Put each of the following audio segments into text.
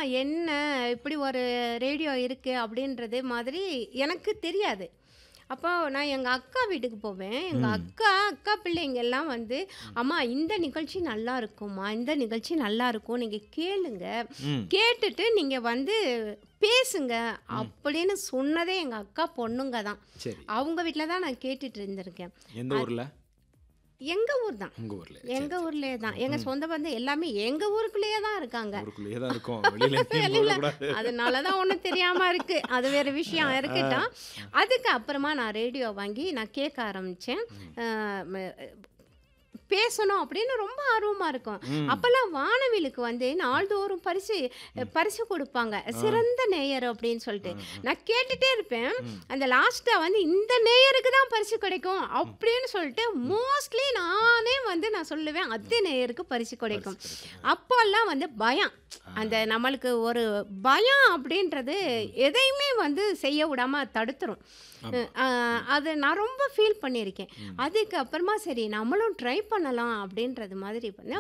என்ன இப்படி ஒரு ரேடியோ இருக்கு அப்படின்றது மாதிரி எனக்கு தெரியாது. அப்போ நான் எங்க அக்கா வீட்டுக்கு போவேன். எங்க ம். அக்கா பிள்ளைங்க எல்லாம் வந்து, "அம்மா இந்த நிகழ்ச்சி நல்லா இருக்கும்மா, இந்த நிகழ்ச்சி நல்லா இருக்கும். நீங்க கேளுங்க. ம். கேட்டுட்டு நீங்க வந்து பேசுங்க." ம். அப்படின்னு சொன்னதே எங்க அக்கா பொண்ணுங்க தான். சரி. அவங்க வீட்ல தான் நான் கேட்டுட்டு இருந்திருக்கேன். எந்த அ ஊர்ல? எங்க ஊர் தான். உங்க ஊர்ல. சரி, எங்க சரி. ஊர்லயே தான். எங்க ம். சொந்த பந்தம் எல்லாமே எங்க ஊருக்குள்ளேயே தான் இருக்காங்க. ஊருக்குள்ளேயே தான் இருக்கோம். வெளியில எங்கேயும் வெளியில போகக்கூடாது. அதனால தான் ஒண்ணும் தெரியாம இருக்கு. அது வேற விஷயம் ஆ. இருக்கட்டும். அதுக்கு அப்புறமா நான் ரேடியோ வாங்கி நான் கேட்க ஆரம்பிச்சேன். ம். அ ம பேசணும் அப்படின்னு ரொம்ப ஆர்வமா இருக்கும். ம். அப்பல்லாம் வானவிலுக்கு வந்து நாள்தோறும் ம். பரிசு கொடுப்பாங்க. ஆ. சிறந்த நேயர் அப்படின்னு சொல்லிட்டு. ஆ. ஆ. நான் கேட்டுட்டே இருப்பேன். ம். அந்த லாஸ்ட்டா வந்து இந்த நேயருக்கு தான் பரிசு கிடைக்கும் ம். அப்படின்னு சொல்லிட்டு ம். மோஸ்ட்லி நானே வந்து நான் சொல்லுவேன். ம். அத்தை நேயருக்கு பரிசு கிடைக்கும். பரிசு கிடைக்கும். அப்போல்லாம் வந்து பயம். ஆ. அந்த நம்மளுக்கு ஒரு பயம் அப்படின்றது ம். எதையுமே வந்து செய்ய விடாம தடுத்துரும். ஆமா. அது நான் ரொம்ப ஃபீல் பண்ணியிருக்கேன். ம். அதுக்கு அப்புறமா சரி நம்மளும் ட்ரை பண்ணலாம் அப்படின்றது மாதிரி பண்ண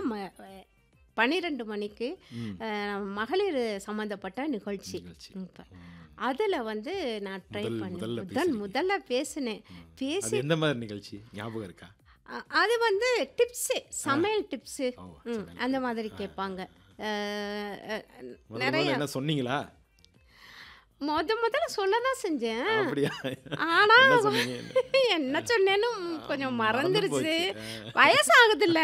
12 மணிக்கு ம். மகளிர் சம்மந்தப்பட்ட நிகழ்ச்சி. நிகழ்ச்சி. இப்ப ம். அதில் வந்து நான் ட்ரை பண்ணேன். முதல்ல முதல்ல பேசுறீங்க. பேசினேன். ம். அது பேசி எந்த மாதிரி நிகழ்ச்சி? ஞாபகம் இருக்கா? அது வந்து டிப்ஸு, ஆ. சமையல் டிப்ஸு ஓ! அந்த சமையல் மாதிரி டிப்ஸ். கேட்பாங்க. முதல்ல நிறைய என்ன சொன்னீங்களா? முதல்ல சொல்ல தான் செஞ்சேன். அப்படியா? ஆனா என்ன சொன்னீங்க? என்ன சொன்னேன்னு கொஞ்சம் மறந்து மறந்துருச்சு. போச்சு. வயசாகுதுல்ல.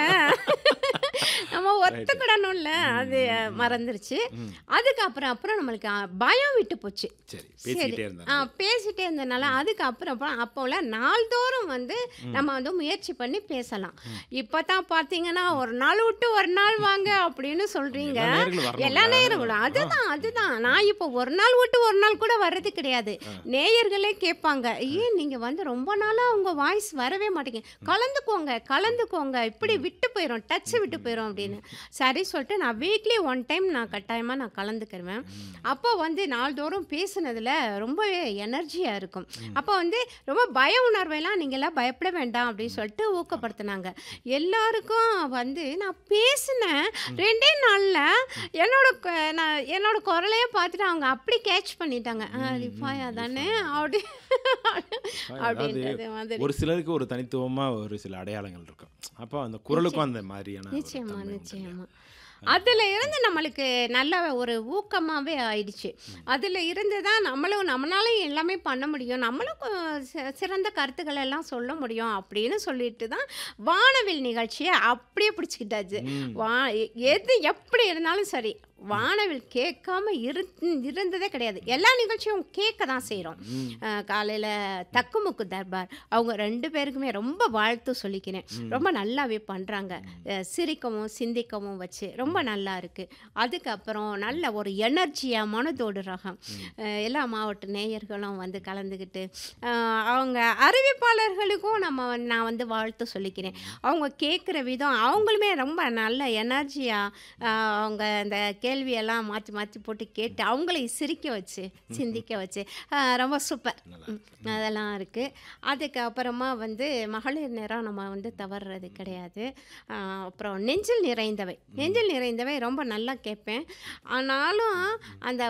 நம்ம ரைட்டு. ஒத்துக்கிடணும்ல. அது ம். மறந்துருச்சு. ம். அப்புறம் நம்மளுக்கு பயம் விட்டு போச்சு. சரி. சரி. பேசிக்கிட்டே இருந்தாங்க. பேசிட்டே இருந்தனால ம். அதுக்கப்புறம் அப்போலாம் நாள்தோறும் வந்து ம். நம்ம வந்து முயற்சி பண்ணி பேசலாம். ம். இப்போ தான் பார்த்தீங்கன்னா, ஒரு நாள் விட்டு ஒரு நாள் வாங்க அப்படின்னு சொல்றீங்க. எல்லா நேயர்களும் எல்லா வரணும்ல. நேயர்களும் ஆ. அதுதான். நான் இப்போ ஒரு நாள் விட்டு ஒரு நாள் கூட வர்றது கிடையாது. ஆ. நேயர்களே கேட்பாங்க, ஆ. "ஏன் நீங்க வந்து ரொம்ப நாளா உங்க வாய்ஸ் வரவே மாட்டேங்குது. ம். கலந்துக்கோங்க. இப்படி ம். விட்டு போயிரும். டச் ம். விட்டு போயிரும்" ம். அப்படின்னு. சரி சொல்லிட்டு நான் வீக்லி 1 டைம் நான் கட்டாயமா நான் கலந்துக்கிருவேன். ம். அப்போ வந்து நாள்தோறும் பேசுனதுல ரொம்பவே எனர்ஜியா இருக்கும். ம். அப்போ வந்து ரொம்ப பய உணர்வெல்லாம் நீங்கலாம் பயப்பட வேண்டாம் அப்படின்னு ம். சொல்லிட்டு ஆமா. ஊக்கப்படுத்துனாங்க. எல்லாருக்கும் வந்து நான் பேசினேன். ம். 2 நாள்ல ம். என்னோட குரலையே பார்த்துட்டு அவங்க அப்படி கேட்ச் பண்ணிட்டாங்க. ம். ரிஃபாயா ம். தானே ரிஃபாயா. அப்படி அதாவது அப்படின்றது மாதிரி. ஒரு சிலருக்கு ஒரு தனித்துவமா ஒரு சில அடையாளங்கள் இருக்கும். அப்போ அந்த குரலுக்கும் அந்த மாதிரியான ஒரு நிச்சயமா, தன்மை உண்டு இல்லையா? நிச்சயமா. அதுல இருந்து நம்மளுக்கு நல்ல ஒரு ஊக்கமாவே ஆயிடுச்சு. ம். அதுல இருந்து தான் நம்மளால எல்லாமே பண்ண முடியும். நம்மளும் சிறந்த கருத்துக்கள் எல்லாம் சொல்ல முடியும் அப்படின்னு சொல்லிட்டு தான் வானவில் நிகழ்ச்சியை அப்படியே பிடிச்சிக்கிட்டாச்சு. ம். வா எது எப்படி இருந்தாலும் சரி, வானவில் கேட்காம இருந்ததே கிடையாது. எல்லா நிகழ்ச்சியும் கேட்க தான் செய்கிறோம். ம். காலையில் தக்குமுக்கு தர்பார் அவங்க 2 பேருக்குமே ரொம்ப வாழ்த்து சொல்லிக்கிறேன். ம். ரொம்ப நல்லாவே பண்ணுறாங்க. ம். சிரிக்கவும் சிந்திக்கவும் வச்சு ரொம்ப ம். நல்லா இருக்குது. அதுக்கப்புறம் நல்ல ஒரு எனர்ஜியாக மனதோடு ரகம். ம். எல்லா மாவட்ட நேயர்களும் வந்து கலந்துக்கிட்டு அவங்க அறிவிப்பாளர்களுக்கும் நான் வந்து வாழ்த்து சொல்லிக்கிறேன். ம். அவங்க கேட்குற விதம் அவங்களுமே ரொம்ப நல்ல எனர்ஜியாக அவங்க அந்த கேள்வியெல்லாம் மாற்றி மாற்றி போட்டு கேட்டு அவங்களை சிரிக்க வச்சு சிந்திக்க வச்சு ரொம்ப சூப்பர். நல்லா ம், இருக்கு. ம். அதெல்லாம் இருக்குது. அதுக்கப்புறமா வந்து மகளிர் நேரம் நம்ம வந்து தவறுறது கிடையாது. அப்புறம் நெஞ்சில் நிறைந்தவை ம். ரொம்ப நல்லா கேட்பேன். ஆனாலும் அந்த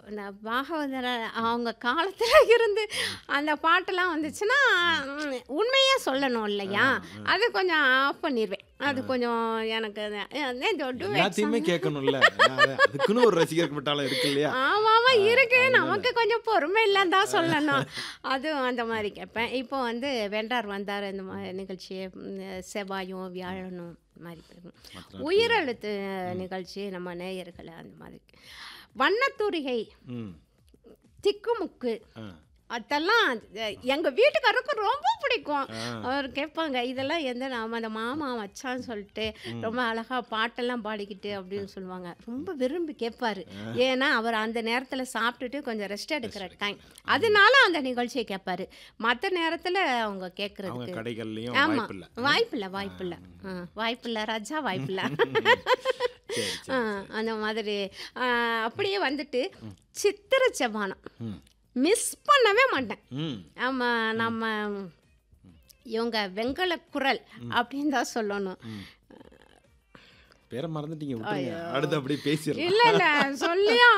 பாகவதர அவங்க காலத்தில் இருந்து அந்த பாட்டெல்லாம் வந்துச்சுன்னா உண்மையே சொல்லணும் ஆ. இல்லையா? ஆ. அது கொஞ்சம் ஆஃப் பண்ணிடுவேன். அது ஆ. கொஞ்சம் எனக்கு எல்லாத்தையுமே கேட்கணும்ல. அதுக்குன்னு ஒரு ரசிகர் பட்டாளம் இருக்கு இல்லையா? ஆமாமா இருக்கு. அதனால நமக்கு கொஞ்சம் பொறுமை இல்லைன்னு தான் சொல்லணும். அதுவும் அந்த மாதிரி கேட்பேன். இப்போ வந்து வென்றார் வந்தார் இந்த நிகழ்ச்சியை செவ்வாயும் வியாழனும் மாதிரி பண்ணுவோம். மற்ற நாட்கள்ல. உயிரெழுத்து ம். நிகழ்ச்சி நம்ம நேயர்களை அந்த மாதிரி வண்ணத்தூரிகை ம். திக்குமுக்கு ஆ. அதெல்லாம் எங்கள் வீட்டுக்காரருக்கு ரொம்ப பிடிக்கும். ஆ. அவர் கேட்பாங்க இதெல்லாம் நாம அந்த மாமா வச்சான்னு சொல்லிட்டு ம். ரொம்ப அழகாக பாட்டெல்லாம் பாடிக்கிட்டு அப்படின்னு சொல்லுவாங்க. ரொம்ப விரும்பி கேட்பாரு. ஆ. ஏன்னா அவர் அந்த நேரத்தில் சாப்பிட்டுட்டு கொஞ்சம் ரெஸ்ட் எடுக்கிற ரெஸ்ட் டைம். எடுக்கல. அதனால அந்த நிகழ்ச்சியை கேட்பாரு. மற்ற நேரத்தில் அவங்க அவங்க கேட்குறதுக்கு கடைகள்லயும் ஆமாம் வாய்ப்பில்ல. வாய்ப்பில்லை வாய்ப்பில்லை ராஜா வாய்ப்பில்லை. சரி, சரி, சரி. அந்த மாதிரி அப்படியே வந்துட்டு ம். சித்திர செவ்வானம் ம். மிஸ் பண்ணவே மாட்டேன். ம். ஆமாம் ம். நம்ம ம். இவங்க வெங்கல குரல் ம். அப்படின்னு தான் சொல்லணும். ம். பேரை மறந்துட்டீங்க, விட்டுருங்க. ஐயோ அடுத்து அப்படியே பேசிடலாம். இல்லை சொல்லியும்